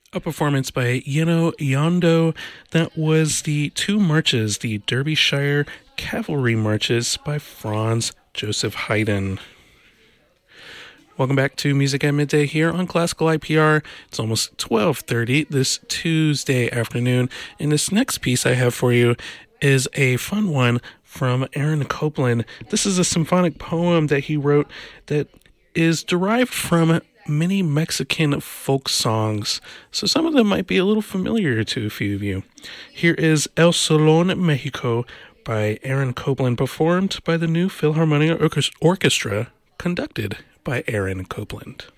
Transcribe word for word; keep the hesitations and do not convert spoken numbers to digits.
A performance by Yeno Yondo. That was the two marches, the Derbyshire Cavalry Marches by Franz Joseph Haydn. Welcome back to Music at Midday here on Classical I P R. It's almost twelve thirty this Tuesday afternoon, and this next piece I have for you is a fun one from Aaron Copland. This is a symphonic poem that he wrote that is derived from many Mexican folk songs, so some of them might be a little familiar to a few of you. Here is El Solón Mexico by Aaron Copland, performed by the New Philharmonia Orchestra, conducted by Aaron Copland.